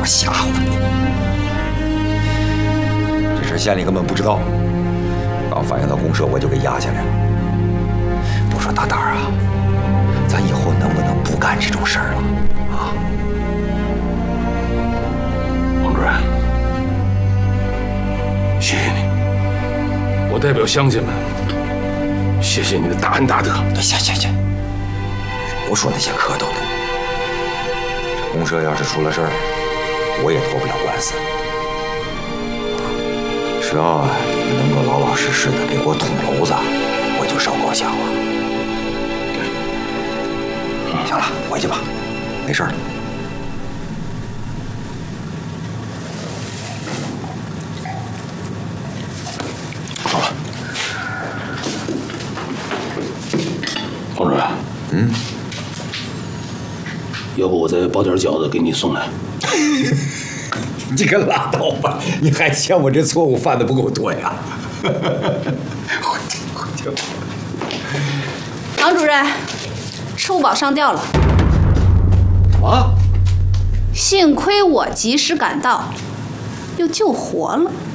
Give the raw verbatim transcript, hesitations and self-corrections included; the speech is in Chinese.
我吓唬你。这事县里根本不知道，刚反映到公社我就给压下来了。我说大胆啊，咱以后能不能不干这种事儿了啊？ 王主任，谢谢你，我代表乡亲们，谢谢你的大恩大德。 行行行，不说那些客套的。这公社要是出了事儿，我也脱不了官司。只要你们能够老老实实的给我捅娄子，我就烧高香了。行了，回去吧，没事了。 好了，王主任， 嗯， 要不我再包点饺子给你送来。 你可拉倒吧！你还嫌我这错误犯的不够多呀？回去回去吧。 王主任，吃不饱上吊了。 什么？ 幸亏我及时赶到，又救活了。